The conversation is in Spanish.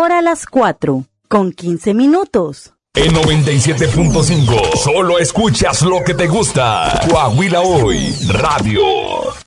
Ahora las 4:15. En 97.5, solo escuchas lo que te gusta. Coahuila Hoy, Radio.